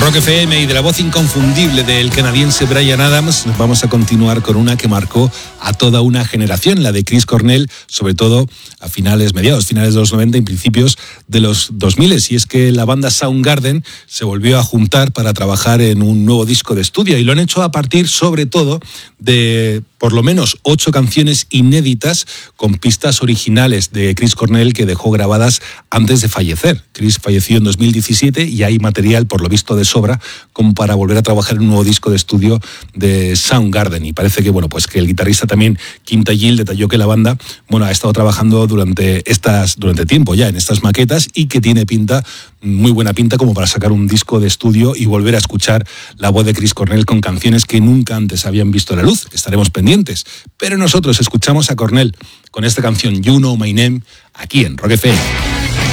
Rock FM y de la voz inconfundible del canadiense Bryan Adams, vamos a continuar con una que marcó a toda una generación, la de Chris Cornell, sobre todo a mediados de los 90 y principios de los 2000, y es que la banda Soundgarden se volvió a juntar para trabajar en un nuevo disco de estudio, y lo han hecho a partir sobre todo de por lo menos 8 canciones inéditas con pistas originales de Chris Cornell que dejó grabadas antes de fallecer. Chris falleció en 2017 y hay material, por lo visto, de sobra como para volver a trabajar en un nuevo disco de estudio de Soundgarden, y parece que que el guitarrista también Kim Thayil detalló que la banda ha estado trabajando durante tiempo ya en estas maquetas y que tiene muy buena pinta como para sacar un disco de estudio y volver a escuchar la voz de Chris Cornell con canciones que nunca antes habían visto la luz. Estaremos pendientes, pero nosotros escuchamos a Cornell con esta canción You Know My Name aquí en Rock FM.